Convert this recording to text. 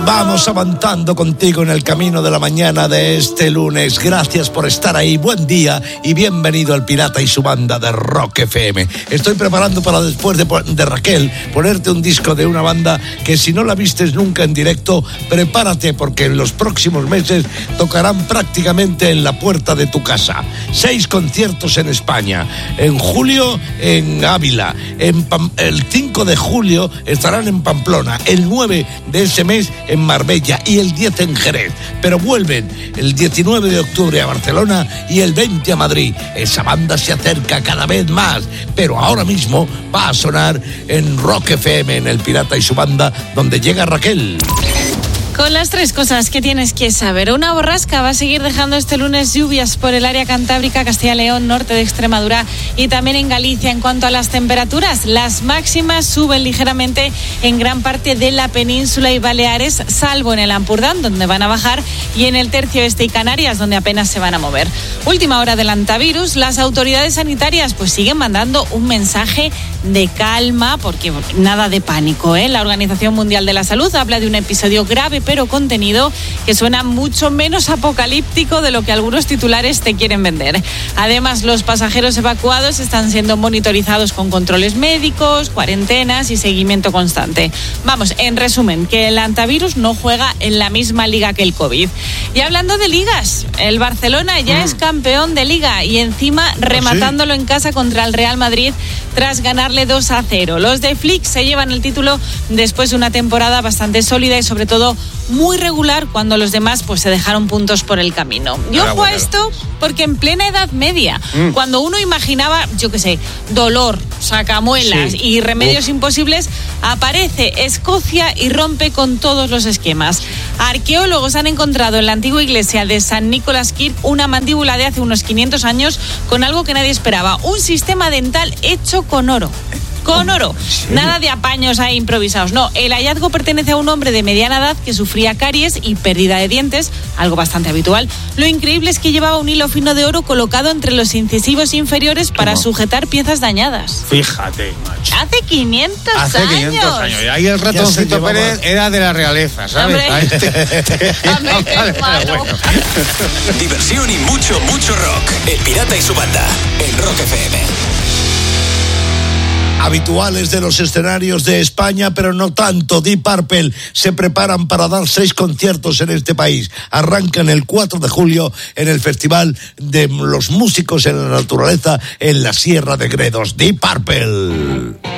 Vamos avanzando contigo en el camino de la mañana de este lunes. Gracias por estar ahí. Buen día y bienvenido al Pirata y su banda de Rock FM. Estoy preparando para después de Raquel ponerte un disco de una banda que si no la vistes nunca en directo, prepárate porque en los próximos meses tocarán prácticamente en la puerta de tu casa. 6 conciertos en España. En julio en Ávila. El 5 de julio estarán en Pamplona. El 9 de ese mes en Marbella y el 10 en Jerez, pero vuelven el 19 de octubre a Barcelona y el 20 a Madrid. Esa banda se acerca cada vez más, pero ahora mismo va a sonar en Rock FM, en El Pirata y su banda, donde llega Raquel. Con las 3 cosas que tienes que saber. Una borrasca va a seguir dejando este lunes lluvias por el área cantábrica, Castilla y León, norte de Extremadura y también en Galicia. En cuanto a las temperaturas, las máximas suben ligeramente en gran parte de la península y Baleares, salvo en el Ampurdán, donde van a bajar, y en el tercio este y Canarias, donde apenas se van a mover. Última hora del antivirus, las autoridades sanitarias pues siguen mandando un mensaje de calma, porque nada de pánico, ¿eh? La Organización Mundial de la Salud habla de un episodio grave pero contenido que suena mucho menos apocalíptico de lo que algunos titulares te quieren vender. Además, los pasajeros evacuados están siendo monitorizados con controles médicos, cuarentenas y seguimiento constante. Vamos, en resumen, que el antivirus no juega en la misma liga que el COVID. Y hablando de ligas, el Barcelona ya es campeón de liga y encima rematándolo en casa contra el Real Madrid tras ganarle 2-0. Los de Flick se llevan el título después de una temporada bastante sólida y sobre todo muy regular cuando los demás pues se dejaron puntos por el camino. Y ojo a esto, porque en plena Edad Media, cuando uno imaginaba, yo qué sé, dolor, sacamuelas y remedios imposibles, aparece Escocia y rompe con todos los esquemas. Arqueólogos han encontrado en la antigua iglesia de San Nicolás Kirk una mandíbula de hace unos 500 años con algo que nadie esperaba, un sistema dental hecho con oro. Con oro, nada de apaños ahí improvisados. No, el hallazgo pertenece a un hombre de mediana edad que sufría caries y pérdida de dientes, algo bastante habitual. Lo increíble es que llevaba un hilo fino de oro colocado entre los incisivos inferiores para sujetar piezas dañadas. Fíjate, macho. Hace 500 años. Hace 500 años. Y ahí el ratoncito Pérez era de la realeza, ¿sabes? Hombre, qué malo. Diversión y mucho rock. El Pirata y su banda en Rock FM. Habituales de los escenarios de España, pero no tanto. Deep Purple se preparan para dar 6 conciertos en este país. Arrancan el 4 de julio en el Festival de los Músicos en la Naturaleza en la Sierra de Gredos. Deep Purple.